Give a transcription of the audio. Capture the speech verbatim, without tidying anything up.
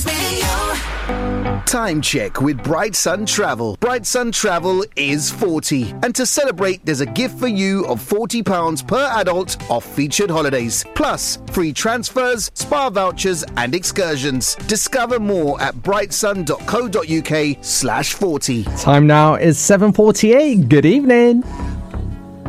Time check with Bright Sun Travel. Bright Sun Travel is forty. And to celebrate, there's a gift for you of forty pounds per adult off featured holidays. Plus, free transfers, spa vouchers and excursions. Discover more at brightsun.co.uk slash 40. Time now is seven forty-eight. Good evening.